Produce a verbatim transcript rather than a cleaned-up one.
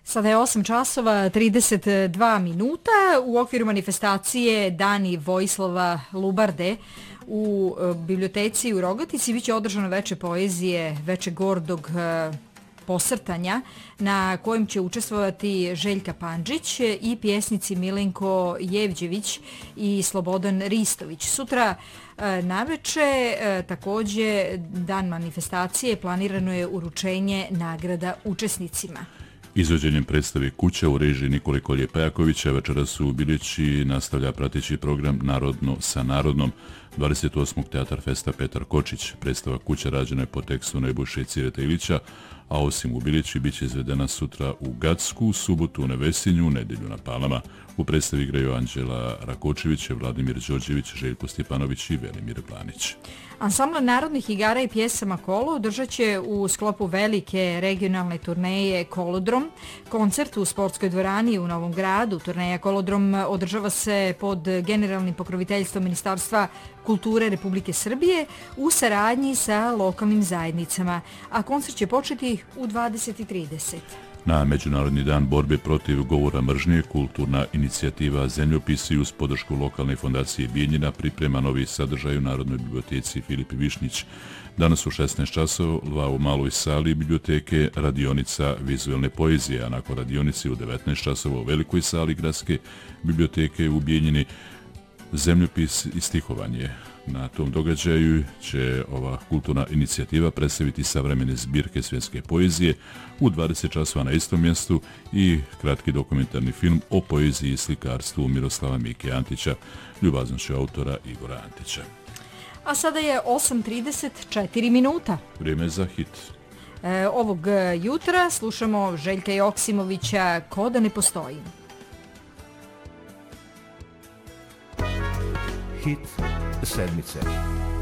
Sada je osam časova trideset dva minuta. U okviru manifestacije Dani Vojislava Lubarde u biblioteci u Rogatici biće održano veče poezije, veče gordog posrtanja na kojem će učestvovati Željka Pandžić i pjesnici Milenko Jevđević i Slobodan Ristović. Sutra naveče također dan manifestacije planirano je uručenje nagrada učesnicima. Izvođenjem predstave Kuća u režiji Nikole Kolje-Pejakovića večeras u Biljeći nastavlja prateći program Narodno sa narodnom. dvadeset osmog Teatar Festa Petar Kočić. Predstava Kuća rađena je po tekstu Nebojše Cireta Ilića, a osim u Biljeći bit će izvedena sutra u Gacku, u subotu u Nevesinju, u nedjelju na Palama. U predstavi igraju Anđela Rakočević, Vladimir Đorđević, Željko Stjepanović i Velimir Planić. Ansambl narodnih igara i pjesama Kolo održat će u sklopu velike regionalne turneje Kolodrom koncert u sportskoj dvorani u Novom Gradu. Turneja Kolodrom održava se pod generalnim pokroviteljstvom Ministarstva kulture Republike Srbije u saradnji sa lokalnim zajednicama, a koncert će početi u dvadeset trideset. Na Međunarodni dan borbe protiv govora mržnje, kulturna inicijativa Zemljopisi uz podršku lokalne fondacije Bijeljina priprema novi sadržaj u Narodnoj biblioteci Filip Višnjić. Danas u šesnaest časova u maloj sali biblioteke radionica vizuelne poezije, a nakon radionice u devetnaest časova u velikoj sali gradske biblioteke u Bijeljini Zemljopis i stihovanje. Na tom događaju će ova kulturna inicijativa predstaviti savremene zbirke svjetske poezije u dvadeset časova na istom mjestu i kratki dokumentarni film o poeziji i slikarstvu Miroslava Mike Antića, ljubaznošću autora Igora Antića. A sada je osam trideset četiri minuta. Vrijeme za hit. E, ovog jutra slušamo Željka Joksimovića Ko da ne postoji. Hit sedmice.